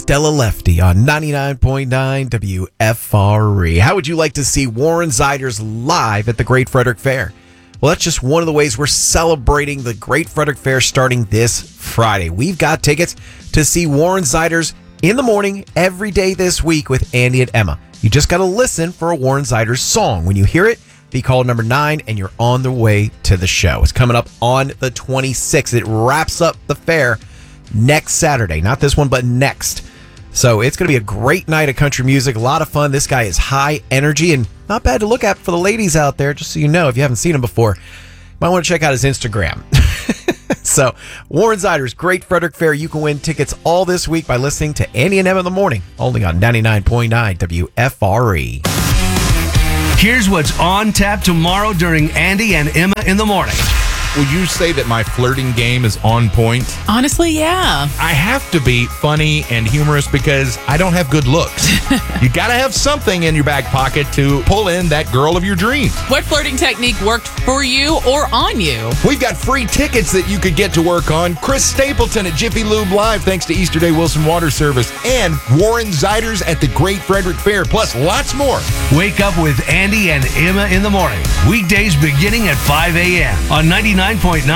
Stella Lefty on 99.9 WFRE. How would you like to see Warren Zeiders live at the Great Frederick Fair? Well, that's just one of the ways we're celebrating the Great Frederick Fair starting this Friday. We've got tickets to see Warren Zeiders in the morning every day this week with Andy and Emma. You just got to listen for a Warren Zeiders song. When you hear it, be called number 9 and you're on the way to the show. It's coming up on the 26th. It wraps up the fair next Saturday. Not this one, but next. So it's going to be a great night of country music. A lot of fun. This guy is high energy and not bad to look at for the ladies out there, just so you know, if you haven't seen him before. You might want to check out his Instagram. So, Warren Zeiders, Great Frederick Fair. You can win tickets all this week by listening to Andy and Emma in the morning, only on 99.9 WFRE. Here's what's on tap tomorrow during Andy and Emma in the morning. Would you say that my flirting game is on point? Honestly, yeah. I have to be funny and humorous because I don't have good looks. You got to have something in your back pocket to pull in that girl of your dreams. What flirting technique worked for you or on you? We've got free tickets that you could get to work on. Chris Stapleton at Jiffy Lube Live, thanks to Easter Day Wilson Water Service, and Warren Zeiders at the Great Frederick Fair, plus lots more. Wake up with Andy and Emma in the morning. Weekdays beginning at 5 a.m. on 99.9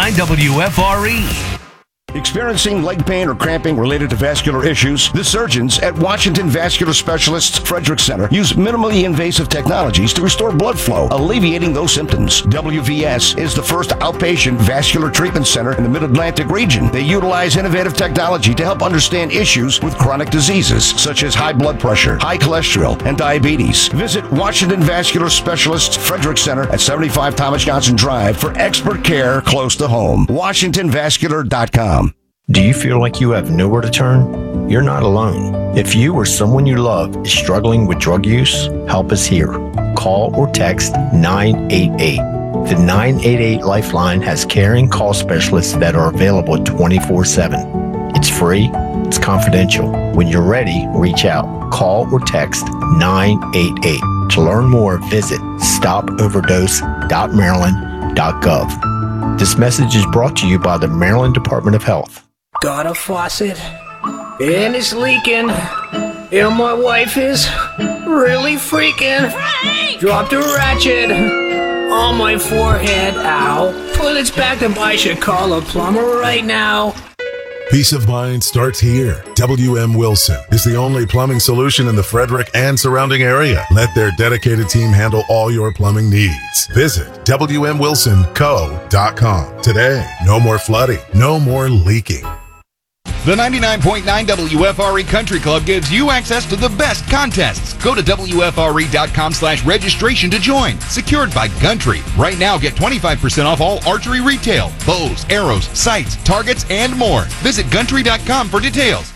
WFRE. Experiencing leg pain or cramping related to vascular issues? The surgeons at Washington Vascular Specialists Frederick Center use minimally invasive technologies to restore blood flow, alleviating those symptoms. WVS is the first outpatient vascular treatment center in the Mid-Atlantic region. They utilize innovative technology to help understand issues with chronic diseases such as high blood pressure, high cholesterol, and diabetes. Visit Washington Vascular Specialists Frederick Center at 75 Thomas Johnson Drive for expert care close to home. WashingtonVascular.com. Do you feel like you have nowhere to turn? You're not alone. If you or someone you love is struggling with drug use, help is here. Call or text 988. The 988 Lifeline has caring call specialists that are available 24/7. It's free, it's confidential. When you're ready, reach out. Call or text 988. To learn more, visit stopoverdose.maryland.gov. This message is brought to you by the Maryland Department of Health. Got a faucet, and it's leaking, and my wife is really freaking. Frank! Dropped a ratchet on my forehead, ow. Toilet's back up, I should call a plumber right now. Peace of mind starts here. WM Wilson is the only plumbing solution in the Frederick and surrounding area. Let their dedicated team handle all your plumbing needs. Visit WMWilsonCo.com today. No more flooding, no more leaking. The 99.9 WFRE Country Club gives you access to the best contests. Go to WFRE.com/registration to join. Secured by Gundry. Right now, get 25% off all archery retail, bows, arrows, sights, targets, and more. Visit Gundry.com for details.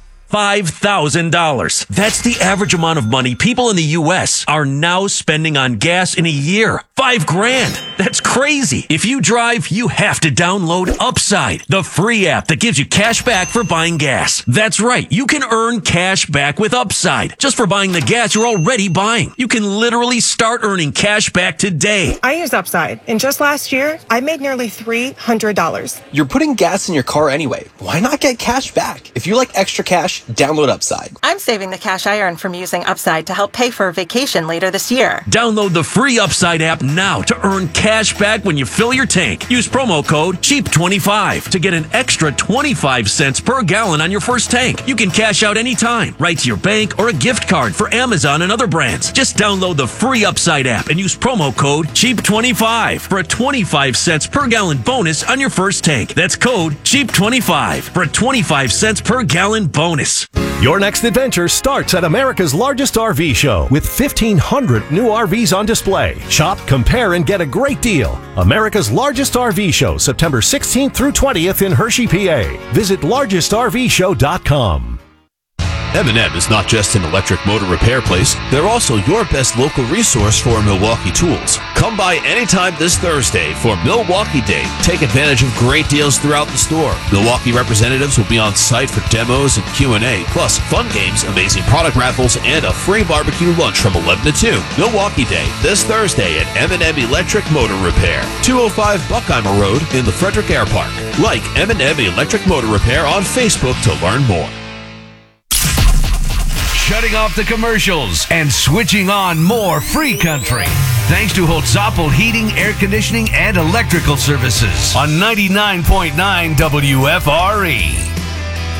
$5,000. That's the average amount of money people in the U.S. are now spending on gas in a year. $5,000. That's crazy. If you drive, you have to download Upside, the free app that gives you cash back for buying gas. That's right. You can earn cash back with Upside just for buying the gas you're already buying. You can literally start earning cash back today. I use Upside, and just last year, I made nearly $300. You're putting gas in your car anyway. Why not get cash back? If you like extra cash, download Upside. I'm saving the cash I earn from using Upside to help pay for a vacation later this year. Download the free Upside app now to earn cash back when you fill your tank. Use promo code CHEAP25 to get an extra 25 cents per gallon on your first tank. You can cash out anytime, right to your bank or a gift card for Amazon and other brands. Just download the free Upside app and use promo code CHEAP25 for a 25 cents per gallon bonus on your first tank. That's code CHEAP25 for a 25 cents per gallon bonus. Your next adventure starts at America's largest RV show with 1,500 new RVs on display. Shop, compare, and get a great deal. America's largest RV show, September 16th through 20th in Hershey, PA. Visit largestrvshow.com. M&M is not just an electric motor repair place, they're also your best local resource for Milwaukee tools. Come by anytime this Thursday for Milwaukee Day. Take advantage of great deals throughout the store. Milwaukee representatives will be on site for demos and Q&A, plus fun games, amazing product raffles, and a free barbecue lunch from 11 to 2. Milwaukee Day, this Thursday at M&M Electric Motor Repair, 205 Buckheimer Road in the Frederick Air Park. Like M&M Electric Motor Repair on Facebook to learn more. shutting off the commercials and switching on more free country. Thanks to Holtzapfel Heating, Air Conditioning, and Electrical Services on 99.9 WFRE.